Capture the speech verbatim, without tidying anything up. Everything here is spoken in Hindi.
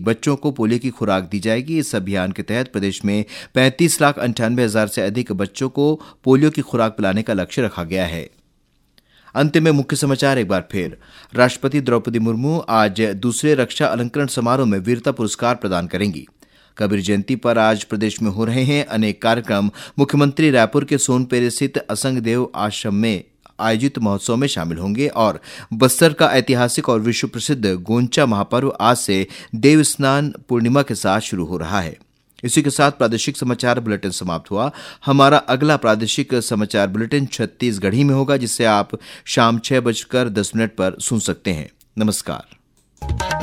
बच्चों को पोलियो की खुराक दी जाएगी। इस अभियान के तहत प्रदेश में पैंतीस लाख अंठानवे हजार से अधिक बच्चों को पोलियो की खुराक पिलाने का लक्ष्य रखा गया है। अंत में मुख्य समाचार एक बार फिर। राष्ट्रपति द्रौपदी मुर्मू आज दूसरे रक्षा अलंकरण समारोह में वीरता पुरस्कार प्रदान करेंगी। कबीर जयंती पर आज प्रदेश में हो रहे हैं अनेक कार्यक्रम। मुख्यमंत्री रायपुर के सोनपेरे स्थित असंगदेव आश्रम में आयोजित महोत्सव में शामिल होंगे और बस्तर का ऐतिहासिक और विश्व प्रसिद्ध गोंचा महापर्व आज से देव स्नान पूर्णिमा के साथ शुरू हो रहा है। इसी के साथ प्रादेशिक समाचार बुलेटिन समाप्त हुआ। हमारा अगला प्रादेशिक समाचार बुलेटिन छत्तीसगढ़ी में होगा, जिसे आप शाम छह बजकर दस मिनट पर सुन सकते हैं। नमस्कार।